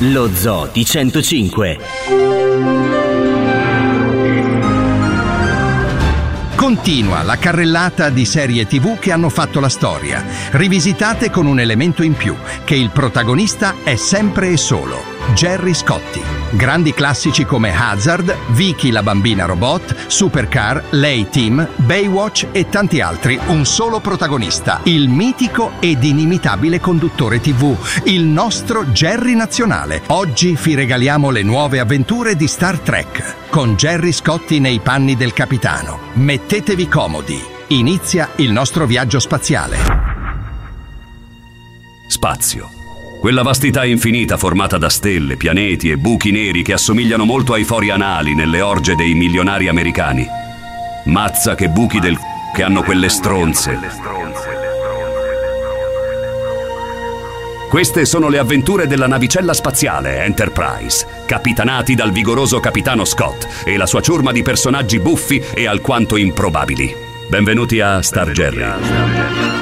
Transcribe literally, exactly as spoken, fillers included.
Lo Zoo di centocinque. Continua la carrellata di serie tivù che hanno fatto la storia, rivisitate con un elemento in più, che il protagonista è sempre e solo Gerry Scotti. Grandi classici come Hazard, Vicky la bambina robot, Supercar, l'A-Team, Baywatch e tanti altri. Un solo protagonista, il mitico ed inimitabile conduttore tivù, il nostro Gerry nazionale. Oggi vi regaliamo le nuove avventure di Star Trek, con Gerry Scotti nei panni del capitano. Mettetevi comodi, inizia il nostro viaggio spaziale. Spazio. Quella vastità infinita formata da stelle, pianeti e buchi neri che assomigliano molto ai fori anali nelle orge dei milionari americani. Mazza che buchi del c***o che hanno quelle stronze. Queste sono le avventure della navicella spaziale Enterprise, capitanati dal vigoroso capitano Scott e la sua ciurma di personaggi buffi e alquanto improbabili. Benvenuti a Star Jerry.